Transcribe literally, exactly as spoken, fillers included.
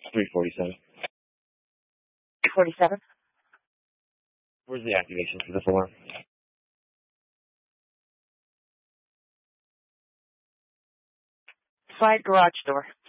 three forty-seven. three forty-seven? Where's the activation for this alarm? Side garage door.